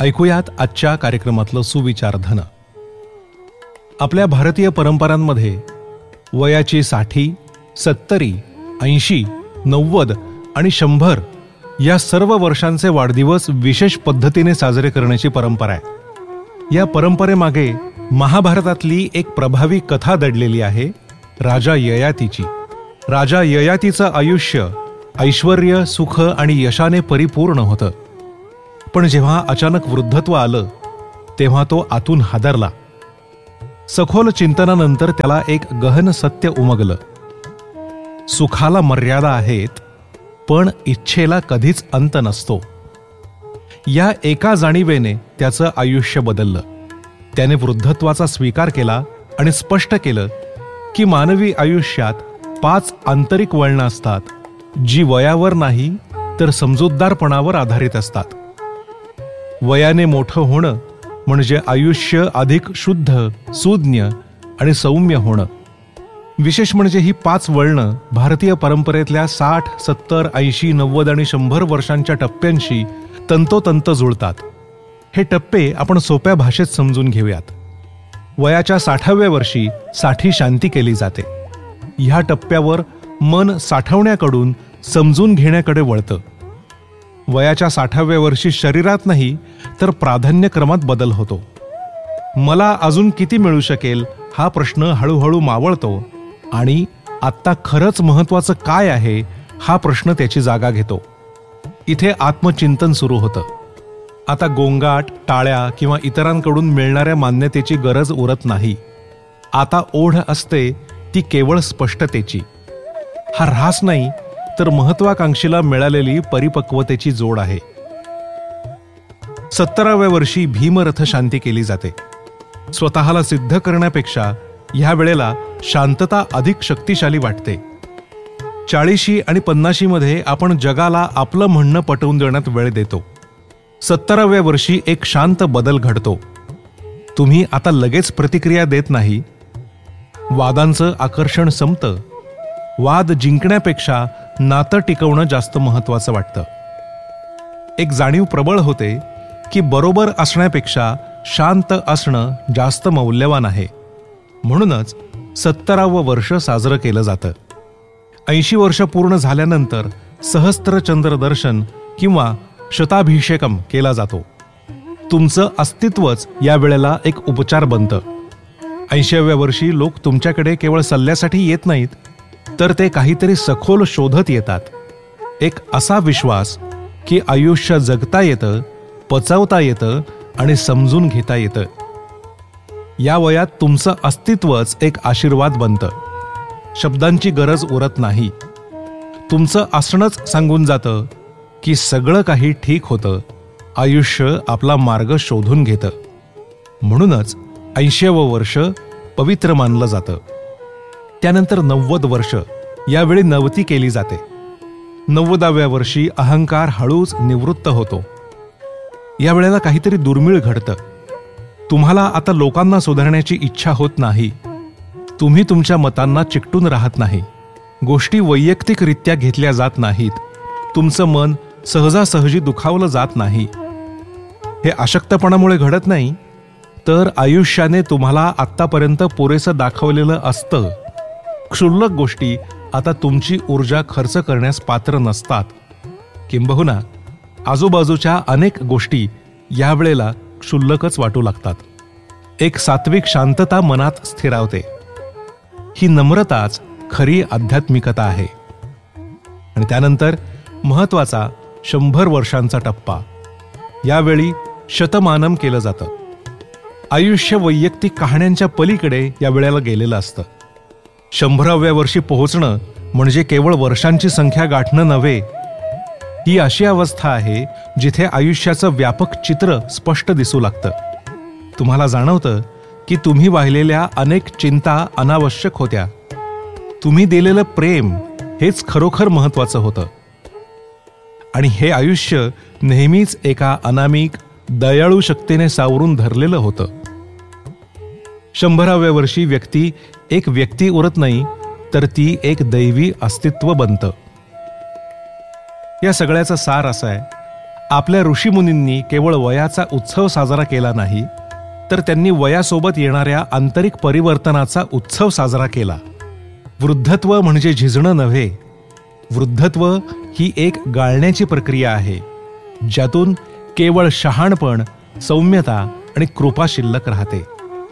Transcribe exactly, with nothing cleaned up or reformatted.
ऐकूयात आजच्या कार्यक्रमातलं सुविचारधन. आपल्या भारतीय परंपरांमध्ये वयाची साठी, सत्तरी, ऐंशी, नव्वद आणि शंभर या सर्व वर्षांचे वाढदिवस विशेष पद्धतीने साजरे करण्याची परंपरा आहे. या परंपरेमागे महाभारतातली एक प्रभावी कथा दडलेली आहे, राजा ययातीची. राजा ययातीचं आयुष्य ऐश्वर्य, सुख आणि यशाने परिपूर्ण होतं. पण जेव्हा अचानक वृद्धत्व आलं तेव्हा तो आतून हादरला. सखोल चिंतनानंतर त्याला एक गहन सत्य उमगलं. सुखाला मर्यादा आहेत, पण इच्छेला कधीच अंत नसतो. या एका जाणीवेने त्याचं आयुष्य बदललं. त्याने वृद्धत्वाचा स्वीकार केला आणि स्पष्ट केलं की मानवी आयुष्यात पाच आंतरिक वळणं असतात, जी वयावर नाही तर समजूतदारपणावर आधारित असतात. वयाने मोठं होणं म्हणजे आयुष्य अधिक शुद्ध, सुज्ञ आणि सौम्य होणं. विशेष म्हणजे ही पाच वळणं भारतीय परंपरेतल्या साठ, सत्तर, ऐंशी, नव्वद आणि शंभर वर्षांच्या टप्प्यांशी तंतोतंत जुळतात. हे टप्पे आपण सोप्या भाषेत समजून घेऊयात. वयाच्या साठाव्या वर्षी साठी शांती केली जाते. ह्या टप्प्यावर मन साठवण्याकडून समजून घेण्याकडे वळतं. वयाच्या साठाव्या वर्षी शरीरात नाही तर प्राधान्यक्रमात बदल होतो. मला अजून किती मिळू शकेल हा प्रश्न हळूहळू मावळतो आणि आत्ता खरंच महत्वाचं काय आहे हा प्रश्न त्याची जागा घेतो. इथे आत्मचिंतन सुरू होतं. आता गोंगाट, टाळ्या किंवा इतरांकडून मिळणाऱ्या मान्यतेची गरज उरत नाही. आता ओढ असते ती केवळ स्पष्टतेची. हा ऱ्हास नाही तर महत्वाकांक्षीला मिळालेली परिपक्वतेची जोड आहे. सत्तराव्या वर्षी भीमरथ शांती केली जाते. स्वतःला सिद्ध करण्यापेक्षा ह्या वेळेला शांतता अधिक शक्तिशाली वाटते. चाळीशी आणि पन्नाशी मध्ये आपण जगाला आपलं म्हणणं पटवून देण्यात वेळ देतो. सत्तराव्या वर्षी एक शांत बदल घडतो. तुम्ही आता लगेच प्रतिक्रिया देत नाही. वादांचं आकर्षण संपतं. वाद जिंकण्यापेक्षा नातं टिकवणं जास्त महत्वाचं वाटतं. एक जाणीव प्रबळ होते की बरोबर असण्यापेक्षा शांत असणं जास्त मौल्यवान आहे. म्हणूनच सत्तरावं वर्ष साजरं केलं जातं. ऐंशी वर्ष पूर्ण झाल्यानंतर सहस्त्रचंद्र दर्शन किंवा शताभिषेकम केला जातो. तुमचं अस्तित्वच या वेळेला एक उपचार बनतं. ऐंशीव्या वर्षी लोक तुमच्याकडे केवळ सल्ल्यासाठी येत नाहीत, तर ते काहीतरी सखोल शोधत येतात. एक असा विश्वास की आयुष्य जगता येतं, पचवता येतं आणि समजून घेता येतं. या वयात तुमचं अस्तित्वच एक आशीर्वाद बनतं. शब्दांची गरज उरत नाही. तुमचं असणंच सांगून जातं की सगळं काही ठीक होतं. आयुष्य आपला मार्ग शोधून घेतं. म्हणूनच ऐंशीवं वर्ष पवित्र मानलं जातं. त्यानंतर नव्वद वर्ष, यावेळी नवती केली जाते. नव्वदाव्या वर्षी अहंकार हळूच निवृत्त होतो. या वेळेला काहीतरी दुर्मिळ घडतं. तुम्हाला आता लोकांना सुधारण्याची इच्छा होत नाही. तुम्ही तुमच्या मतांना चिकटून राहत नाही. गोष्टी वैयक्तिकरित्या घेतल्या जात नाहीत. तुमचं मन सहजासहजी दुखावलं जात नाही. हे अशक्तपणामुळे घडत नाही, तर आयुष्याने तुम्हाला आत्तापर्यंत पुरेसं दाखवलेलं असतं. क्षुल्लक गोष्टी आता तुमची ऊर्जा खर्च करण्यास पात्र नसतात. किंबहुना आजूबाजूच्या अनेक गोष्टी यावेळेला क्षुल्लकच वाटू लागतात. एक सात्विक शांतता मनात स्थिरावते. ही नम्रताच खरी आध्यात्मिकता आहे. आणि त्यानंतर महत्वाचा शंभर वर्षांचा टप्पा. यावेळी शतमानम केलं जातं. आयुष्य वैयक्तिक कहाण्यांच्या पलीकडे या वेळेला गेलेलं असतं. शंभराव्या वर्षी पोहोचणं म्हणजे केवळ वर्षांची संख्या गाठणं नव्हे. ही अशी अवस्था आहे जिथे आयुष्याचं व्यापक चित्र स्पष्ट दिसू लागतं. तुम्हाला जाणवतं की तुम्ही वाहिलेल्या अनेक चिंता अनावश्यक होत्या. तुम्ही दिलेलं प्रेम हेच खरोखर महत्वाचं होतं. आणि हे आयुष्य नेहमीच एका अनामिक, दयाळू शक्तीने सावरून धरलेलं होतं. शंभराव्या वर्षी व्यक्ती एक व्यक्ती उरत नाही, तर ती एक दैवी अस्तित्व बनतं. या सगळ्याचा सार असा आहे, आपल्या ऋषीमुनींनी केवळ वयाचा उत्सव साजरा केला नाही, तर त्यांनी वयासोबत येणाऱ्या आंतरिक परिवर्तनाचा उत्सव साजरा केला. वृद्धत्व म्हणजे झिजणं नव्हे. वृद्धत्व ही एक गाळण्याची प्रक्रिया आहे, ज्यातून केवळ शहाणपण, सौम्यता आणि कृपा शिल्लक राहते.